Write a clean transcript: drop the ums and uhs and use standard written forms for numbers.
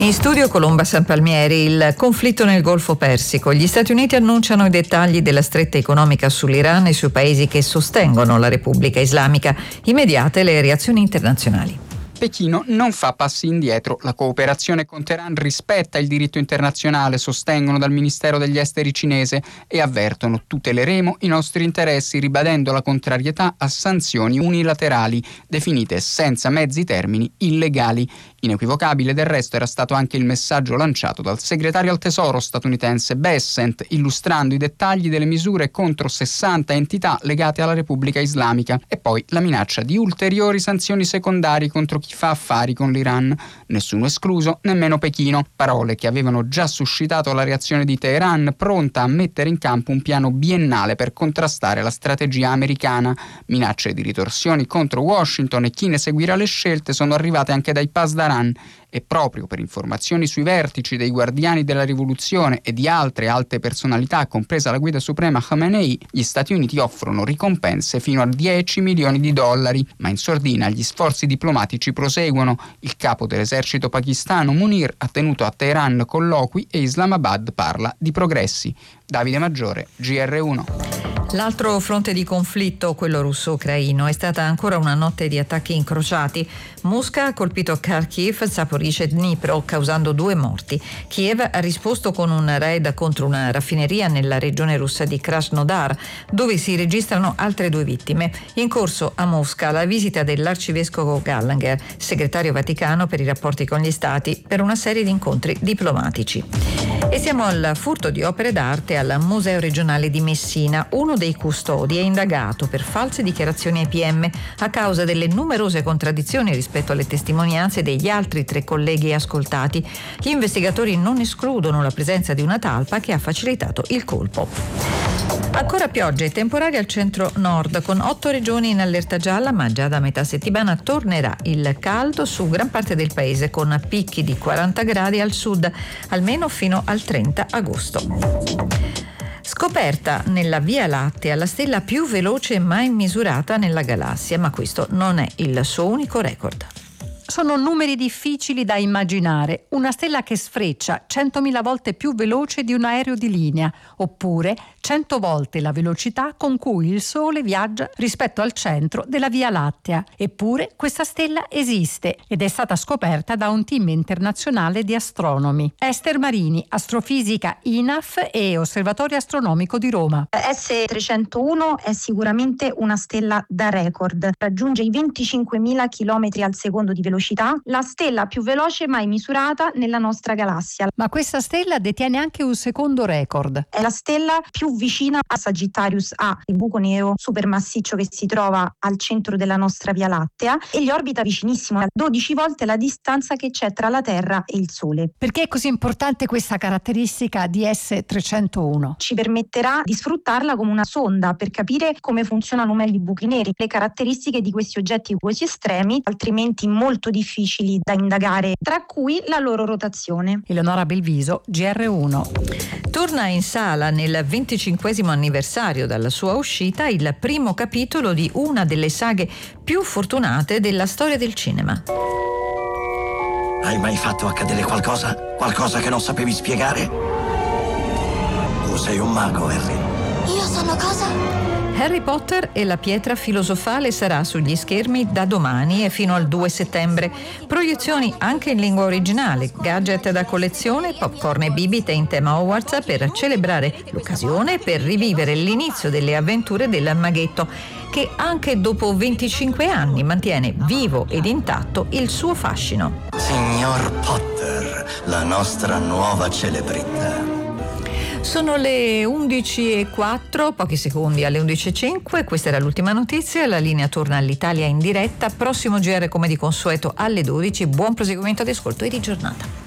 In studio Colomba Sanpalmieri. Il conflitto nel Golfo Persico. Gli Stati Uniti annunciano i dettagli della stretta economica sull'Iran e sui paesi che sostengono la Repubblica Islamica. Immediate le reazioni internazionali. Pechino non fa passi indietro. La cooperazione con Teheran rispetta il diritto internazionale, sostengono dal Ministero degli Esteri cinese, e avvertono: tuteleremo i nostri interessi, ribadendo la contrarietà a sanzioni unilaterali, definite senza mezzi termini illegali. Inequivocabile del resto era stato anche il messaggio lanciato dal segretario al Tesoro statunitense Bessent, illustrando i dettagli delle misure contro 60 entità legate alla Repubblica Islamica, e poi la minaccia di ulteriori sanzioni secondari contro chi fa affari con l'Iran. Nessuno escluso, nemmeno Pechino. Parole che avevano già suscitato la reazione di Teheran, pronta a mettere in campo un piano biennale per contrastare la strategia americana. Minacce di ritorsioni contro Washington e chi ne seguirà le scelte sono arrivate anche dai Pasdaran, e proprio per informazioni sui vertici dei Guardiani della Rivoluzione e di altre alte personalità, compresa la guida suprema Khamenei, gli Stati Uniti offrono ricompense fino a $10 milioni. Ma in sordina gli sforzi diplomatici proseguono. Il capo dell'esercito pakistano Munir ha tenuto a Teheran colloqui e Islamabad parla di progressi. Davide Maggiore, GR1. L'altro fronte di conflitto, quello russo-ucraino, è stata ancora una notte di attacchi incrociati. Mosca ha colpito Kharkiv, Zaporizhzhia e Dnipro, causando 2 morti. Kiev ha risposto con un raid contro una raffineria nella regione russa di Krasnodar, dove si registrano altre 2 vittime. In corso a Mosca la visita dell'arcivescovo Gallagher, segretario vaticano per i rapporti con gli stati, per una serie di incontri diplomatici. E siamo al furto di opere d'arte al Museo regionale di Messina. Uno dei custodi è indagato per false dichiarazioni ai PM a causa delle numerose contraddizioni rispetto alle testimonianze degli altri 3 colleghi ascoltati. Gli investigatori non escludono la presenza di una talpa che ha facilitato il colpo. Ancora piogge e temporali al centro-nord, con 8 regioni in allerta gialla, ma già da metà settimana tornerà il caldo su gran parte del paese, con picchi di 40 gradi al sud, almeno fino al 30 agosto. Scoperta nella Via Lattea la stella più veloce mai misurata nella galassia, ma questo non è il suo unico record. Sono numeri difficili da immaginare. Una stella che sfreccia 100.000 volte più veloce di un aereo di linea, oppure 100 volte la velocità con cui il Sole viaggia rispetto al centro della Via Lattea. Eppure questa stella esiste ed è stata scoperta da un team internazionale di astronomi. Esther Marini, astrofisica INAF e Osservatorio Astronomico di Roma. S301 è sicuramente una stella da record. Raggiunge i 25.000 km al secondo di velocità, la stella più veloce mai misurata nella nostra galassia. Ma questa stella detiene anche un secondo record. È la stella più vicina a Sagittarius A, il buco nero supermassiccio che si trova al centro della nostra Via Lattea, e gli orbita vicinissimo, a 12 volte la distanza che c'è tra la Terra e il Sole. Perché è così importante questa caratteristica di S301? Ci permetterà di sfruttarla come una sonda per capire come funzionano meglio i buchi neri, le caratteristiche di questi oggetti così estremi, altrimenti molto difficili da indagare, tra cui la loro rotazione. Eleonora Belviso, GR1. Torna in sala nel 25° anniversario dalla sua uscita il primo capitolo di una delle saghe più fortunate della storia del cinema. Hai mai fatto accadere qualcosa? Qualcosa che non sapevi spiegare? Tu sei un mago, Harry. Io sono cosa? Harry Potter e la pietra filosofale sarà sugli schermi da domani e fino al 2 settembre. Proiezioni anche in lingua originale, gadget da collezione, popcorn e bibite in tema Hogwarts per celebrare l'occasione, per rivivere l'inizio delle avventure del maghetto, che anche dopo 25 anni mantiene vivo ed intatto il suo fascino. Signor Potter, la nostra nuova celebrità. Sono le 11:04, pochi secondi alle 11:05. Questa era l'ultima notizia. La linea torna all'Italia in diretta. Prossimo GR come di consueto alle 12. Buon proseguimento di ascolto e di giornata.